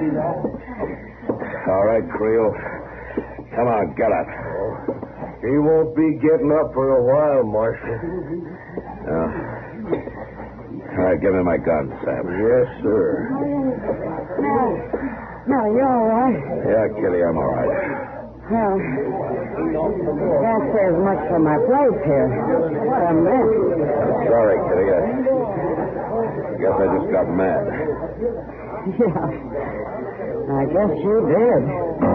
All right, Creel. Come on, get up. He won't be getting up for a while, Marshal. All right, give me my gun, Sam. Yes, sir. Now, you all right? Yeah, Kitty, I'm all right. Well, can't say as much for my place here. I'm Sorry, Kitty. I guess I just got mad. Yeah. I guess you did.